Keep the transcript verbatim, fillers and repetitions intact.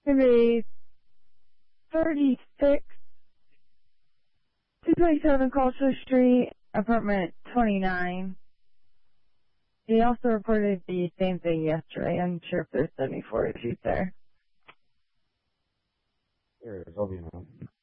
Maybe thirty-six, two twenty-seven Culture Street, apartment twenty-nine. He also reported the same thing yesterday. I'm sure if there's seventy-four issues there. There is, I'll be home.